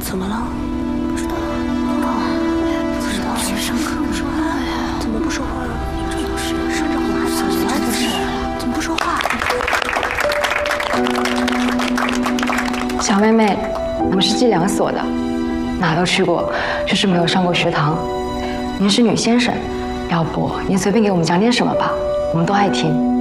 怎么了？不知道。不知道。上课不说话呀？怎么不说话？这老师上着我还怎么了？这是？怎么不说话？ 小妹妹，我们是计量所的，哪都去过，就是没有上过学堂。您是女先生，要不您随便给我们讲点什么吧，我们都爱听。